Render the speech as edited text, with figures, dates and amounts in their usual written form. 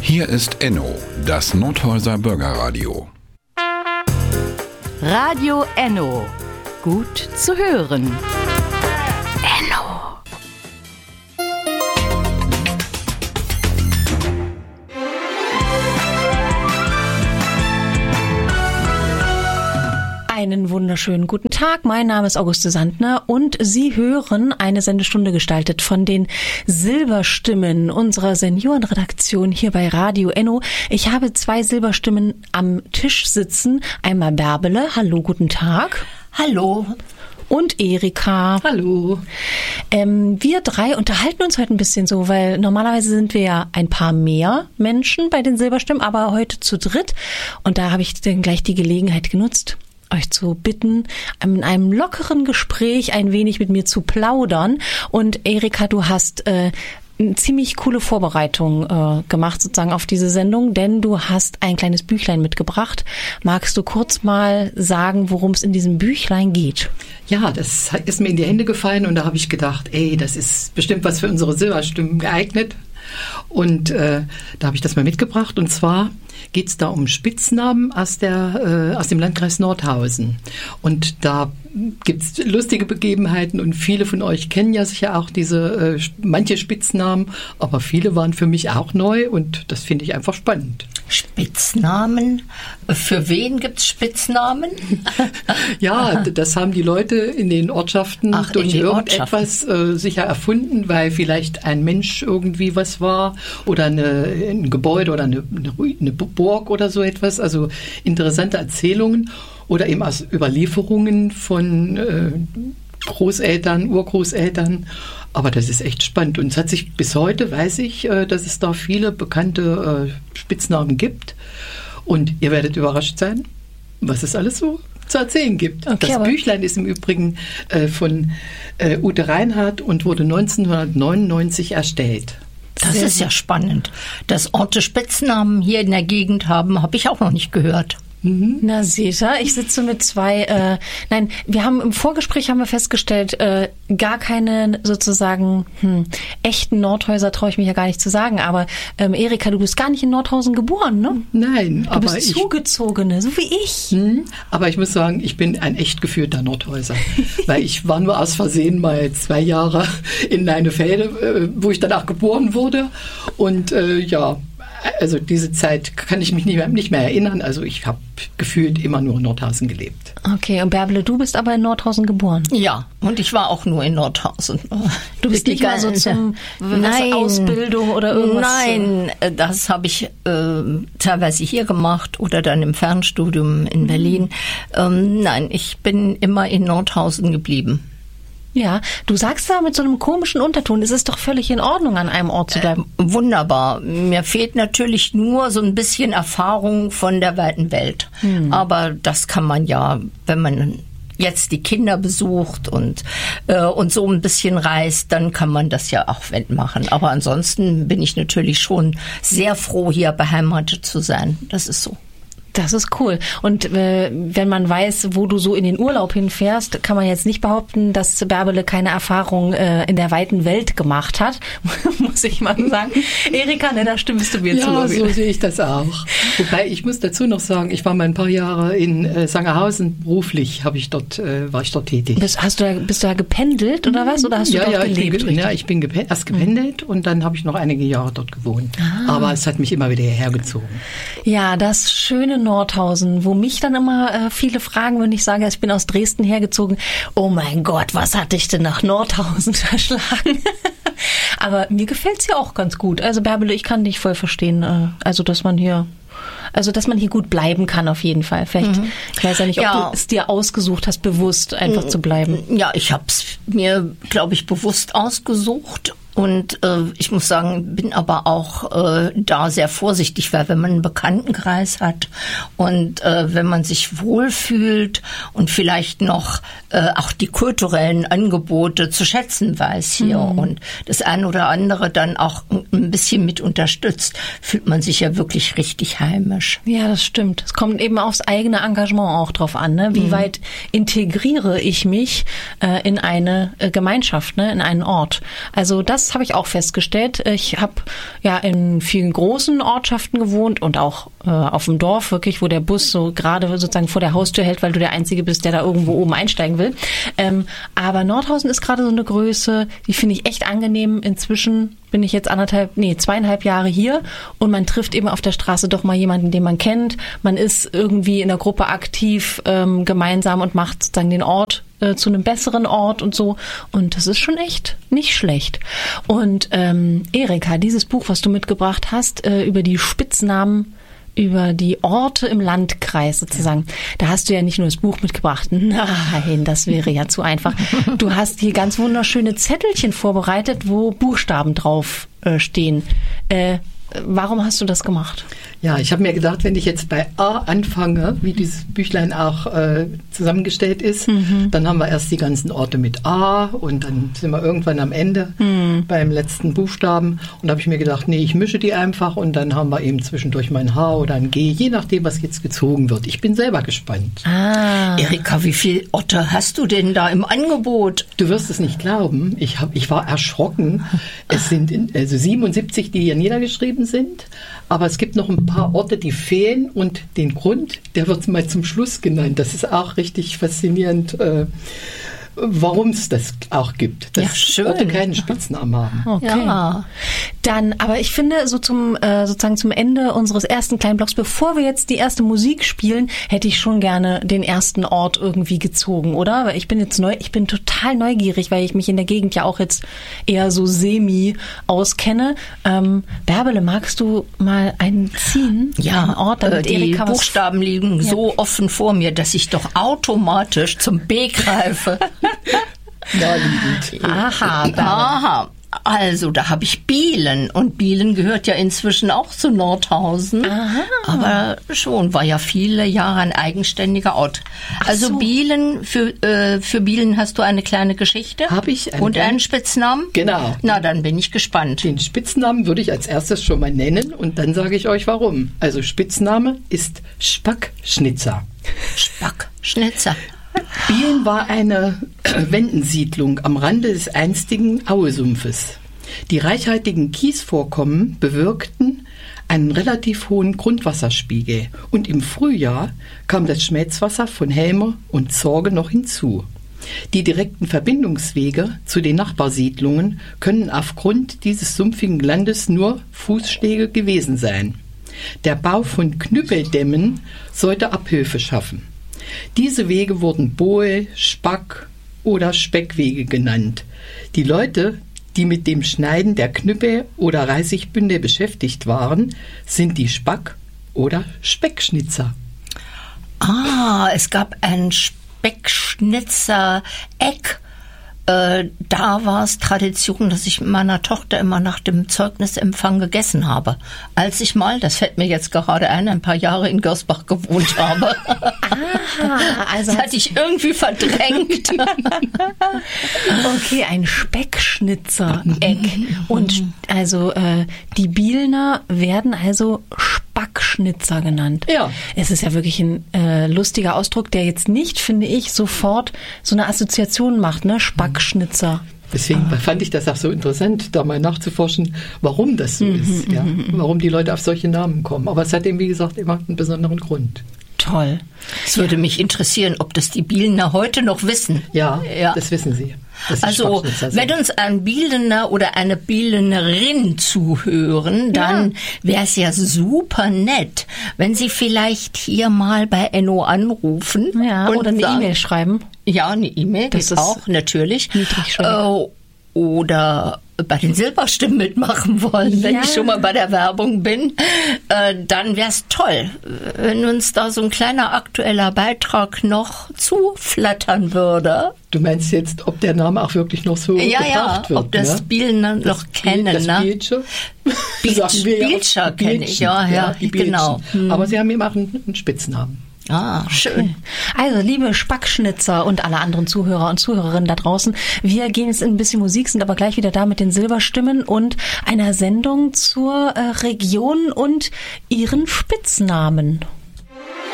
Hier ist Enno, das Nordhäuser Bürgerradio. Radio Enno. Gut zu hören. Enno. Einen wunderschönen guten Tag. Mein Name ist Auguste Sandner und Sie hören eine Sendestunde gestaltet von den Silberstimmen unserer Seniorenredaktion hier bei Radio Enno. Ich habe 2 Silberstimmen am Tisch sitzen. Einmal Bärbele. Hallo, guten Tag. Hallo. Und Erika. Hallo. Wir 3 unterhalten uns heute ein bisschen so, weil normalerweise sind wir ja ein paar mehr Menschen bei den Silberstimmen, aber heute zu dritt. Und da habe ich dann gleich die Gelegenheit genutzt, euch zu bitten, in einem lockeren Gespräch ein wenig mit mir zu plaudern. Und Erika, du hast eine ziemlich coole Vorbereitung gemacht sozusagen auf diese Sendung, denn du hast ein kleines Büchlein mitgebracht. Magst du kurz mal sagen, worum es in diesem Büchlein geht? Ja, das ist mir in die Hände gefallen und da habe ich gedacht, das ist bestimmt was für unsere Silberstimmen geeignet. Und da habe ich das mal mitgebracht, und zwar geht es da um Spitznamen aus dem Landkreis Nordhausen. Und da gibt es lustige Begebenheiten und viele von euch kennen ja sicher auch diese manche Spitznamen, aber viele waren für mich auch neu und das finde ich einfach spannend. Spitznamen? Für wen gibt es Spitznamen? Ja, das haben die Leute in den Ortschaften durch irgendetwas sicher erfunden, weil vielleicht ein Mensch irgendwie was war oder ein Gebäude oder eine Burg oder so etwas. Also interessante Erzählungen oder eben aus Überlieferungen von Großeltern, Urgroßeltern. Aber das ist echt spannend. Und es hat sich bis heute, weiß ich, dass es da viele bekannte Spitznamen gibt. Und ihr werdet überrascht sein, was es alles so zu erzählen gibt. Okay, das Büchlein ist im Übrigen von Ute Reinhardt und wurde 1999 erstellt. Das ist ja spannend. Dass Orte Spitznamen hier in der Gegend haben, habe ich auch noch nicht gehört. Na seht ihr, ich sitze mit 2, wir haben im Vorgespräch festgestellt, gar keine sozusagen echten Nordhäuser traue ich mich ja gar nicht zu sagen, aber Erika, du bist gar nicht in Nordhausen geboren, ne? Nein, du bist Zugezogene, so wie ich. Aber ich muss sagen, ich bin ein echt gefühlter Nordhäuser, weil ich war nur aus Versehen mal 2 Jahre in Leinefelde, wo ich danach geboren wurde, und also diese Zeit kann ich mich nicht mehr erinnern. Also ich habe gefühlt immer nur in Nordhausen gelebt. Okay, und Bärbele, du bist aber in Nordhausen geboren? Ja, und ich war auch nur in Nordhausen. Du bist nicht mal so zum Ausbildung oder irgendwas? Nein, das habe ich teilweise hier gemacht oder dann im Fernstudium in Berlin. Nein, ich bin immer in Nordhausen geblieben. Ja, du sagst da mit so einem komischen Unterton, es ist doch völlig in Ordnung, an einem Ort zu bleiben. Wunderbar. Mir fehlt natürlich nur so ein bisschen Erfahrung von der weiten Welt. Aber das kann man ja, wenn man jetzt die Kinder besucht und so ein bisschen reist, dann kann man das ja auch machen. Aber ansonsten bin ich natürlich schon sehr froh, hier beheimatet zu sein. Das ist so. Das ist cool. Und wenn man weiß, wo du so in den Urlaub hinfährst, kann man jetzt nicht behaupten, dass Bärbele keine Erfahrung in der weiten Welt gemacht hat, muss ich mal sagen. Erika, da stimmst du mir zu. Ja, so sehe ich das auch. Wobei, ich muss dazu noch sagen, ich war mal ein paar Jahre in Sangerhausen beruflich, war ich dort tätig. Bist du da gependelt oder was? Oder hast du dort gelebt? Ich bin erst gependelt und dann habe ich noch einige Jahre dort gewohnt. Aber es hat mich immer wieder hierher gezogen. Ja, das schöne Nordhausen, wo mich dann immer viele fragen, wenn ich sage, ich bin aus Dresden hergezogen. Oh mein Gott, was hat dich denn nach Nordhausen verschlagen? Aber mir gefällt's ja auch ganz gut. Also Bärbele, ich kann dich voll verstehen. Dass man hier gut bleiben kann auf jeden Fall. Vielleicht, ich weiß ja nicht, ob du es dir ausgesucht hast, bewusst einfach zu bleiben. Ja, ich habe es mir, glaube ich, bewusst ausgesucht. Und ich muss sagen, bin aber auch da sehr vorsichtig, weil wenn man einen Bekanntenkreis hat und wenn man sich wohlfühlt und vielleicht noch auch die kulturellen Angebote zu schätzen weiß hier und das eine oder andere dann auch ein bisschen mit unterstützt, fühlt man sich ja wirklich richtig heimisch. Ja, das stimmt. Es kommt eben aufs eigene Engagement auch drauf an, ne? Wie weit integriere ich mich in eine Gemeinschaft, ne? In einen Ort. Also das das habe ich auch festgestellt. Ich habe ja in vielen großen Ortschaften gewohnt und auch auf dem Dorf wirklich, wo der Bus so gerade sozusagen vor der Haustür hält, weil du der Einzige bist, der da irgendwo oben einsteigen will. Aber Nordhausen ist gerade so eine Größe, die finde ich echt angenehm. Inzwischen bin ich jetzt 2,5 Jahre hier und man trifft eben auf der Straße doch mal jemanden, den man kennt. Man ist irgendwie in der Gruppe aktiv gemeinsam und macht sozusagen den Ort zu einem besseren Ort und so. Und das ist schon echt nicht schlecht. Und Erika, dieses Buch, was du mitgebracht hast, über die Spitznamen, über die Orte im Landkreis sozusagen. Da hast du ja nicht nur das Buch mitgebracht. Nein, das wäre ja zu einfach. Du hast hier ganz wunderschöne Zettelchen vorbereitet, wo Buchstaben drauf stehen. Warum hast du das gemacht? Ja, ich habe mir gedacht, wenn ich jetzt bei A anfange, wie dieses Büchlein auch zusammengestellt ist, dann haben wir erst die ganzen Orte mit A und dann sind wir irgendwann am Ende beim letzten Buchstaben. Und da habe ich mir gedacht, nee, ich mische die einfach und dann haben wir eben zwischendurch mal ein H oder ein G, je nachdem, was jetzt gezogen wird. Ich bin selber gespannt. Erika, wie viele Orte hast du denn da im Angebot? Du wirst es nicht glauben, ich war erschrocken. Es sind 77, die hier niedergeschrieben sind, aber es gibt noch ein paar Orte, die fehlen und den Grund, der wird mal zum Schluss genannt. Das ist auch richtig faszinierend, warum es das auch gibt, dass Orte keinen Spitznamen haben. Okay. Ja. Dann, aber ich finde, so sozusagen zum Ende unseres ersten kleinen Blocks, bevor wir jetzt die erste Musik spielen, hätte ich schon gerne den ersten Ort irgendwie gezogen, oder? Weil ich bin jetzt ich bin total neugierig, weil ich mich in der Gegend ja auch jetzt eher so semi auskenne. Bärbele, magst du mal einen ziehen? Ja, einen Ort, damit die Erika Buchstaben liegen so offen vor mir, dass ich doch automatisch zum B greife. Naheliegend. Aha. Also, da habe ich Bielen. Und Bielen gehört ja inzwischen auch zu Nordhausen. Aha. Aber schon, war ja viele Jahre ein eigenständiger Ort. Also so. Bielen, für Bielen hast du eine kleine Geschichte? Habe ich. Und einen Spitznamen? Genau. Na, dann bin ich gespannt. Den Spitznamen würde ich als erstes schon mal nennen und dann sage ich euch warum. Also, Spitzname ist Spackschnitzer. Spackschnitzer. Bielen war eine Wendensiedlung am Rande des einstigen Auesumpfes. Die reichhaltigen Kiesvorkommen bewirkten einen relativ hohen Grundwasserspiegel und im Frühjahr kam das Schmelzwasser von Helme und Zorge noch hinzu. Die direkten Verbindungswege zu den Nachbarsiedlungen können aufgrund dieses sumpfigen Landes nur Fußstege gewesen sein. Der Bau von Knüppeldämmen sollte Abhilfe schaffen. Diese Wege wurden Bohl-, Spack- oder Speckwege genannt. Die Leute, die mit dem Schneiden der Knüppel oder Reisigbündel beschäftigt waren, sind die Spack- oder Speckschnitzer. Es gab ein Speckschnitzer-Eck. Da war es Tradition, dass ich mit meiner Tochter immer nach dem Zeugnisempfang gegessen habe. Als ich mal, das fällt mir jetzt gerade ein paar Jahre in Görsbach gewohnt habe. Also das hatte ich irgendwie verdrängt. Okay, ein Speckschnitzer-Eck. Und also die Bielener werden also Spackschnitzer genannt. Ja. Es ist ja wirklich ein lustiger Ausdruck, der jetzt nicht, finde ich, sofort so eine Assoziation macht, ne? Spackschnitzer. Deswegen fand ich das auch so interessant, da mal nachzuforschen, warum das so ist, ja? Warum die Leute auf solche Namen kommen. Aber es hat eben, wie gesagt, immer einen besonderen Grund. Toll. Es würde mich interessieren, ob das die Bielener heute noch wissen. Ja, das wissen sie. Also, wenn uns ein Bielener oder eine Bielenerin zuhören, dann wäre es ja super nett, wenn sie vielleicht hier mal bei Enno anrufen. Ja, und oder eine E-Mail schreiben. Ja, eine E-Mail geht auch, natürlich. Oder bei den Silberstimmen mitmachen wollen, wenn ich schon mal bei der Werbung bin, dann wäre es toll, wenn uns da so ein kleiner aktueller Beitrag noch zuflattern würde. Du meinst jetzt, ob der Name auch wirklich noch so gebracht wird? Ob das Bielener noch kennen. Das Bielscher? Bielscher kenne ich, genau. Aber sie haben eben auch einen Spitznamen. Schön. Also, liebe Spackschnitzer und alle anderen Zuhörer und Zuhörerinnen da draußen, wir gehen jetzt in ein bisschen Musik, sind aber gleich wieder da mit den Silberstimmen und einer Sendung zur Region und ihren Spitznamen.